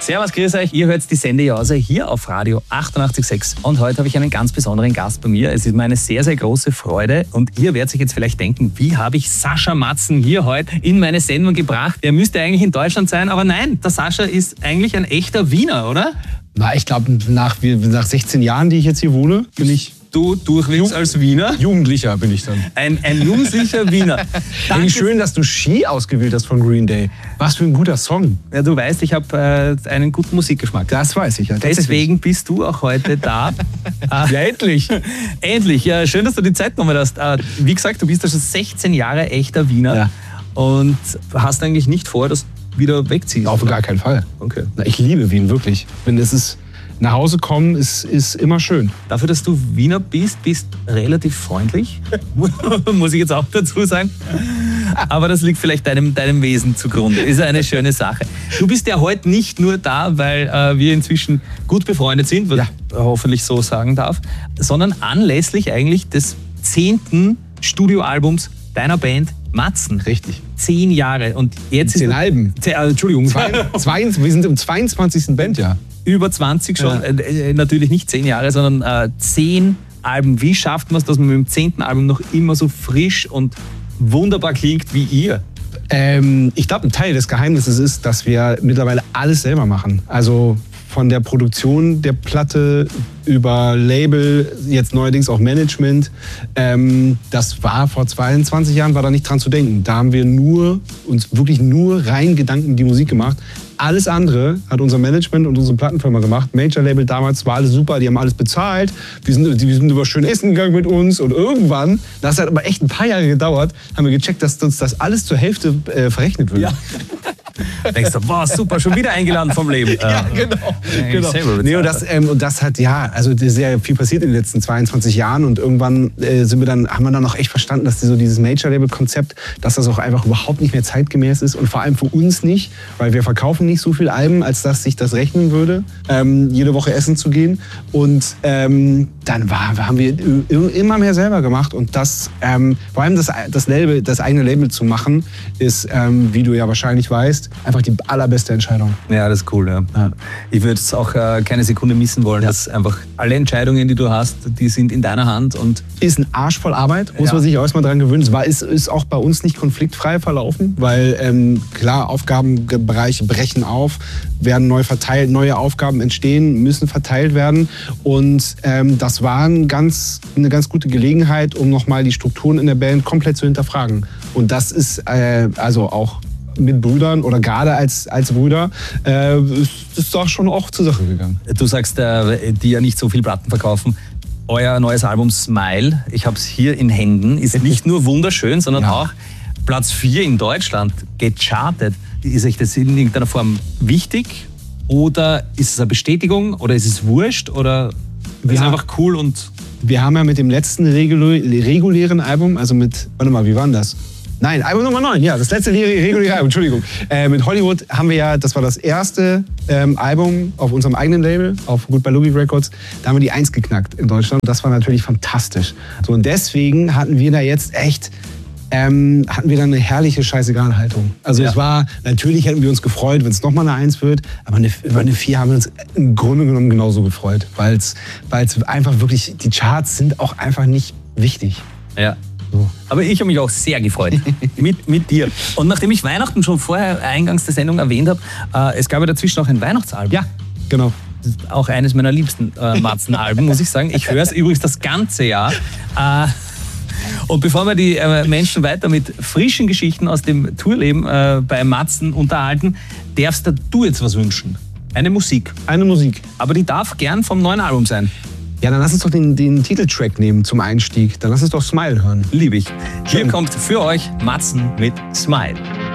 Servus, grüß euch. Ihr hört die Sendejause hier auf Radio 88.6. Und heute habe ich einen ganz besonderen Gast bei mir. Es ist mir eine sehr, sehr große Freude. Und ihr werdet sich jetzt vielleicht denken, wie habe ich Sascha Matzen hier heute in meine Sendung gebracht? Der müsste eigentlich in Deutschland sein, aber nein, der Sascha ist eigentlich ein echter Wiener, oder? Na, ich glaube, nach 16 Jahren, die ich jetzt hier wohne, bin ich... Du durchwegs als Wiener? Jugendlicher bin ich dann. Ein jugendlicher Wiener. Wie schön, dass du Ski ausgewählt hast von Green Day. Was für ein guter Song. Ja, du weißt, ich habe einen guten Musikgeschmack. Das weiß ich ja. Deswegen bist du auch heute da. Ja, endlich. Endlich. Ja, schön, dass du die Zeit genommen hast. Wie gesagt, du bist ja schon 16 Jahre echter Wiener. Ja. Und hast eigentlich nicht vor, dass du wieder wegziehst? Auf gar keinen Fall. Okay. Na, ich liebe Wien, wirklich. Nach Hause kommen ist immer schön. Dafür, dass du Wiener bist relativ freundlich. Muss ich jetzt auch dazu sagen. Aber das liegt vielleicht deinem Wesen zugrunde. Ist eine schöne Sache. Du bist ja heute nicht nur da, weil wir inzwischen gut befreundet sind, was ich hoffentlich so sagen darf, sondern anlässlich eigentlich des 10. Studioalbums deiner Band Matzen. Richtig. 10 Jahre. Und jetzt 10 Alben. Entschuldigung. Wir sind im 22. Bandjahr. Über 20 schon, natürlich nicht 10 Jahre, sondern 10 Alben. Wie schafft man es, dass man mit dem 10. Album noch immer so frisch und wunderbar klingt wie ihr? Ich glaube, ein Teil des Geheimnisses ist, dass wir mittlerweile alles selber machen. Also von der Produktion der Platte über Label, jetzt neuerdings auch Management. Das war vor 22 Jahren, war da nicht dran zu denken. Da haben wir uns wirklich nur rein Gedanken in die Musik gemacht. Alles andere hat unser Management und unsere Plattenfirma gemacht. Major Label damals war alles super, die haben alles bezahlt. Die sind über schön essen gegangen mit uns. Und irgendwann, das hat aber echt ein paar Jahre gedauert, haben wir gecheckt, dass uns das alles zur Hälfte verrechnet wird. Ja. Denkst du, boah, super, schon wieder eingeladen vom Leben. Ja, genau. Nee, und das hat, also sehr viel passiert in den letzten 22 Jahren. Und irgendwann haben wir dann auch echt verstanden, dass dieses Major-Label-Konzept, dass das auch einfach überhaupt nicht mehr zeitgemäß ist. Und vor allem für uns nicht, weil wir verkaufen nicht so viel Alben, als dass sich das rechnen würde, jede Woche essen zu gehen. Und dann haben wir immer mehr selber gemacht. Und das, vor allem das eigene Label zu machen, ist, wie du ja wahrscheinlich weißt, einfach die allerbeste Entscheidung. Ja, das ist cool. Ja. Ich würde es auch keine Sekunde missen wollen, dass einfach alle Entscheidungen, die du hast, die sind in deiner Hand. Und ist ein Arsch voll Arbeit, muss man sich auch erstmal dran gewöhnen. Es ist auch bei uns nicht konfliktfrei verlaufen, weil klar, Aufgabenbereiche brechen auf, werden neu verteilt, neue Aufgaben entstehen, müssen verteilt werden. Und das war eine ganz gute Gelegenheit, um nochmal die Strukturen in der Band komplett zu hinterfragen. Und das ist also auch mit Brüdern oder gerade als Brüder ist doch schon auch zur Sache gegangen. Du sagst, die ja nicht so viel Platten verkaufen. Euer neues Album Smile, ich habe es hier in Händen, ist nicht nur wunderschön, sondern auch Platz 4 in Deutschland, gechartet. Ist euch das in irgendeiner Form wichtig oder ist es eine Bestätigung oder ist es wurscht oder ist es einfach cool? Und wir haben ja mit dem letzten regulären Album, also warte mal, wie war denn das? Nein, Album Nummer 9, ja, das letzte reguläre Album, Entschuldigung. Mit Hollywood haben wir ja, das war das erste Album auf unserem eigenen Label, auf Goodbye Luby Records, da haben wir die 1 geknackt in Deutschland. Das war natürlich fantastisch. So, und deswegen hatten wir da jetzt echt, eine herrliche Scheißegal-Haltung. Also es war, natürlich hätten wir uns gefreut, wenn es nochmal eine 1 wird, aber über eine 4 haben wir uns im Grunde genommen genauso gefreut, weil es einfach wirklich, die Charts sind auch einfach nicht wichtig. Ja. So. Aber ich habe mich auch sehr gefreut mit dir. Und nachdem ich Weihnachten schon vorher eingangs der Sendung erwähnt habe, es gab ja dazwischen auch ein Weihnachtsalbum. Ja, genau. Das ist auch eines meiner liebsten Matzen-Alben, muss ich sagen. Ich höre es übrigens das ganze Jahr. Und bevor wir die Menschen weiter mit frischen Geschichten aus dem Tourleben bei Matzen unterhalten, darfst du jetzt was wünschen. Eine Musik. Eine Musik. Aber die darf gern vom neuen Album sein. Ja, dann lass uns doch den Titeltrack nehmen zum Einstieg. Dann lass uns doch Smile hören. Liebe ich. Hier kommt für euch Matzen mit Smile.